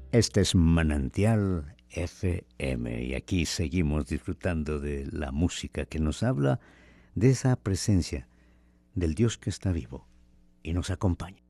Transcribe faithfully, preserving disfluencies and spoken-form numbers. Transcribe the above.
Este es Manantial F M y aquí seguimos disfrutando de la música que nos habla de esa presencia del Dios que está vivo y nos acompaña.